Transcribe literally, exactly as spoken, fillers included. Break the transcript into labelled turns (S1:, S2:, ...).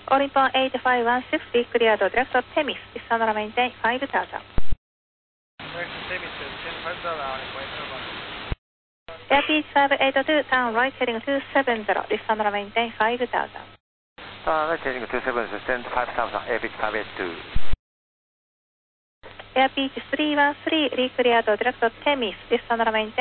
S1: All in point eight five one six, cleared direct to Temis, descend and maintain five thousand.
S2: Direct to Temis, descend five thousand, all in point seven one.
S1: Airpeach five eight two, turn right heading two seven zero, descend and maintain five thousand.
S3: Turn right heading two seven zero, descend five thousand, Airpeach five eight two.
S1: Airpeach three one three, recleared direct to Temis, descend and maintain